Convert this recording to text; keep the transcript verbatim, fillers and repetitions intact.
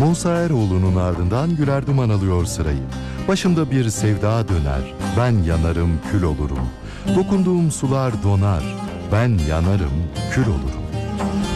Musa Eroğlu'nun ardından Güler Duman alıyor sırayı. Başımda bir sevda döner, ben yanarım kül olurum. Dokunduğum sular donar, ben yanarım kül olurum.